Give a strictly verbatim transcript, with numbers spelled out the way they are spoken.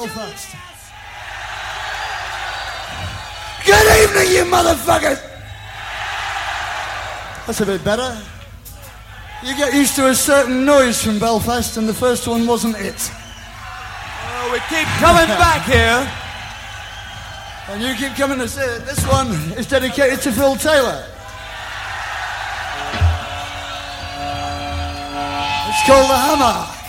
Belfast. Good evening, you motherfuckers! That's a bit better. You get used to a certain noise from Belfast, and the first one wasn't it. Oh, we keep coming back here. And you keep coming to see it. This one is dedicated to Phil Taylor. It's called The Hammer.